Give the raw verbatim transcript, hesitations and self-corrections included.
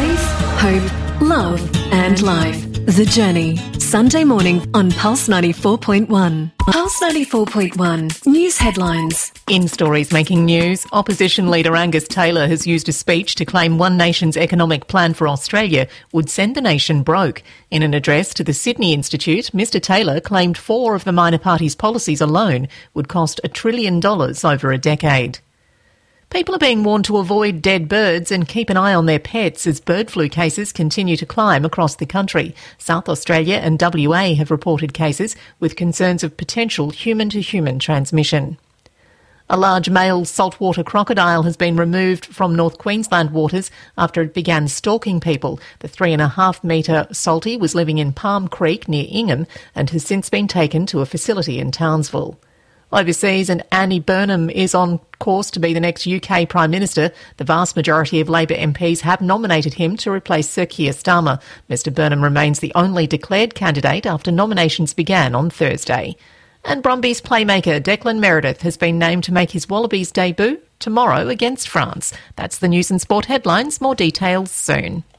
Faith, hope, love and life. The Journey. Sunday morning on Pulse ninety-four point one. Pulse ninety-four point one. News headlines. In stories making news, opposition leader Angus Taylor has used a speech to claim One Nation's economic plan for Australia would send the nation broke. In an address to the Sydney Institute, Mr Taylor claimed four of the minor parties' policies alone would cost a trillion dollars over a decade. People are being warned to avoid dead birds and keep an eye on their pets as bird flu cases continue to climb across the country. South Australia and W A have reported cases with concerns of potential human-to-human transmission. A large male saltwater crocodile has been removed from North Queensland waters after it began stalking people. The three and a half metre salty was living in Palm Creek near Ingham and has since been taken to a facility in Townsville. Overseas, and Andy Burnham is on course to be the next U K Prime Minister. The vast majority of Labor M Ps have nominated him to replace Sir Keir Starmer. Mr Burnham remains the only declared candidate after nominations began on Thursday. And Brumbies playmaker Declan Meredith has been named to make his Wallabies debut tomorrow against France. That's the news and sport headlines. More details soon.